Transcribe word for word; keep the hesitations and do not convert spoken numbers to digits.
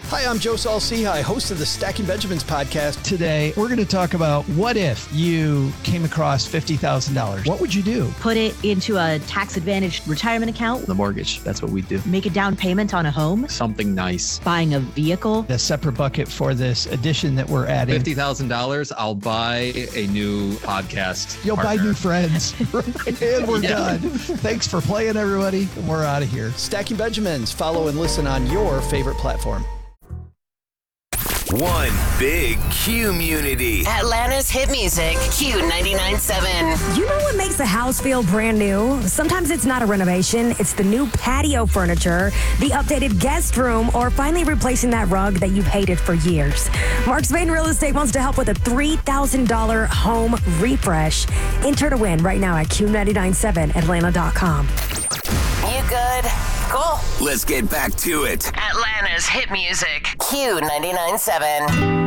Hi, I'm Joe Saul-Sehy, host of the Stacking Benjamins podcast. Today, we're going to talk about what if you came across fifty thousand dollars? What would you do? Put it into a tax-advantaged retirement account. The mortgage, that's what we do. Make a down payment on a home. Something nice. Buying a vehicle. A separate bucket for this addition that we're adding. fifty thousand dollars, I'll buy a new podcast You'll partner. buy new friends. And we're Yeah. done. Thanks for playing, everybody. We're out of here. Stacking Benjamins. Follow and listen on your favorite platform. One big community. Atlanta's hit music, Q ninety-nine point seven. You know what makes a house feel brand new? Sometimes it's not a renovation, it's the new patio furniture, the updated guest room, or finally replacing that rug that you've hated for years. Mark Spain Real Estate wants to help with a three thousand dollars home refresh. Enter to win right now at Q nine nine seven Atlanta dot com. You good? Cool. Let's get back to it. Atlanta's hit music, Q ninety-nine point seven.